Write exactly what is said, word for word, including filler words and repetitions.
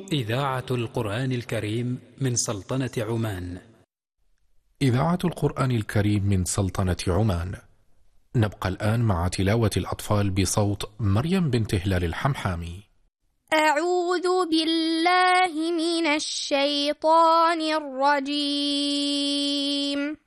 إذاعة القرآن الكريم من سلطنة عمان. إذاعة القرآن الكريم من سلطنة عمان. نبقى الآن مع تلاوة الأطفال بصوت مريم بنت هلال الحمحامي. أعوذ بالله من الشيطان الرجيم.